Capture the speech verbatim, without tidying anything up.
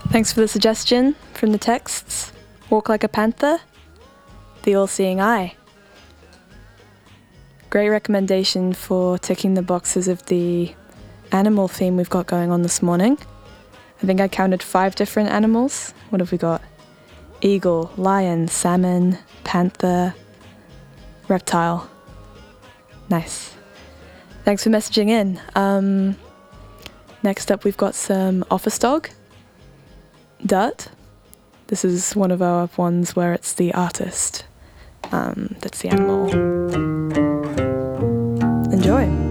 Thanks for the suggestion from the texts. Walk Like a Panther, The All-Seeing Eye. Great recommendation for ticking the boxes of the animal theme we've got going on this morning. I think I counted five different animals. What have we got? Eagle, lion, salmon, panther, reptile. Nice. Thanks for messaging in. Um, next up, we've got some office dog. Dirt. This is one of our ones where it's the artist. Um, that's the animal. Enjoy.